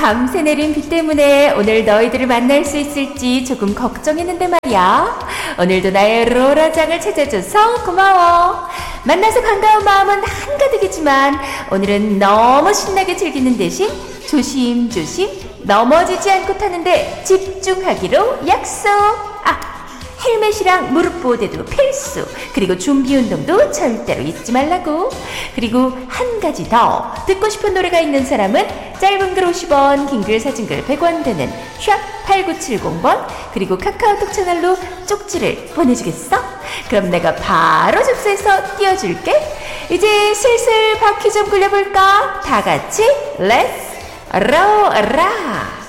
밤새 내린 비 때문에 오늘 너희들을 만날 수 있을지 조금 걱정했는데 말이야. 오늘도 나의 로라장을 찾아줘서 고마워. 만나서 반가운 마음은 한가득이지만 오늘은 너무 신나게 즐기는 대신 조심조심 넘어지지 않고 타는데 집중하기로 약속. 헬멧이랑 무릎 보호대도 필수. 그리고 준비 운동도 절대로 잊지 말라고. 그리고 한 가지 더, 듣고 싶은 노래가 있는 사람은 짧은 글 50원, 긴 글 사진 글 100원 되는 샵8970번 그리고 카카오톡 채널로 쪽지를 보내주겠어? 그럼 내가 바로 접수해서 띄워줄게. 이제 슬슬 바퀴 좀 굴려볼까? 다 같이 렛츠 로라.